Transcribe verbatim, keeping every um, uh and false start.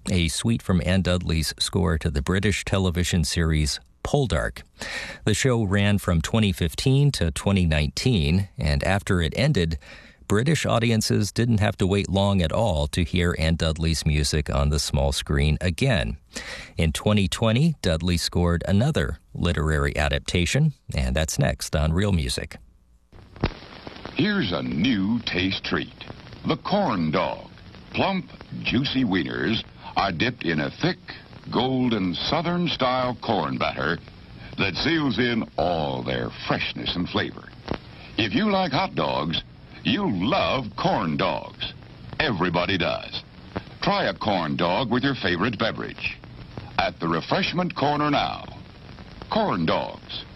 a suite from Anne Dudley's score to the British television series Poldark. The show ran from twenty fifteen to twenty nineteen, and after it ended, British audiences didn't have to wait long at all to hear Anne Dudley's music on the small screen again. In twenty twenty, Dudley scored another literary adaptation, and that's next on Real Music. Here's a new taste treat. The corn dog. Plump, juicy wieners are dipped in a thick, golden Southern-style corn batter that seals in all their freshness and flavor. If you like hot dogs, you'll love corn dogs. Everybody does. Try a corn dog with your favorite beverage. At the refreshment corner now. Corn dogs.